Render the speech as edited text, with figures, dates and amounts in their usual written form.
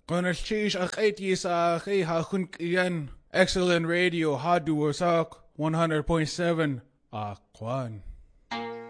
Qonalchish aqaitis aqi hakun iyan. Excellent radio hadu wasak 100.7 Akwan.